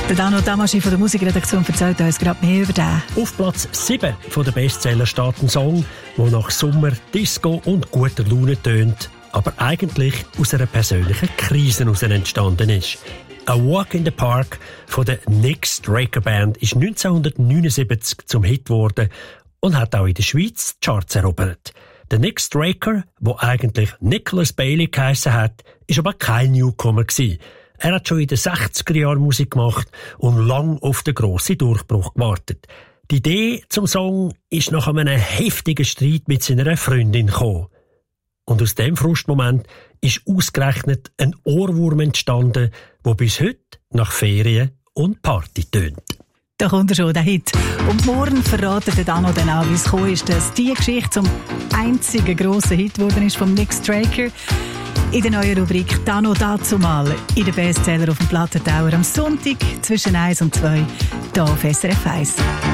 Der Dano Tamaschi von der Musikredaktion erzählt uns gerade mehr über den. Auf Platz 7 von der Bestseller steht ein Song, der nach Sommer, Disco und guter Laune tönt, aber eigentlich aus einer persönlichen Krise heraus entstanden ist. «A Walk in the Park» von der Nick Straker Band ist 1979 zum Hit geworden und hat auch in der Schweiz die Charts erobert. Der Nick Straker, der eigentlich Nicholas Bailey geheissen hat, ist aber kein Newcomer gewesen. Er hat schon in den 60er Jahren Musik gemacht und lang auf den grossen Durchbruch gewartet. Die Idee zum Song ist nach einem heftigen Streit mit seiner Freundin gekommen. Und aus dem Frustmoment ist ausgerechnet ein Ohrwurm entstanden, der bis heute nach Ferien und Party tönt. Da kommt er schon, der Hit. Und morgen verratet der Dano dann auch, wie es gekommen ist, dass diese Geschichte zum einzigen grossen Hit geworden ist vom Nick Straker. In der neuen Rubrik «Dano dazumal» in der Bestseller auf dem Plattentauer am Sonntag zwischen 1 und 2 hier auf SRF 1.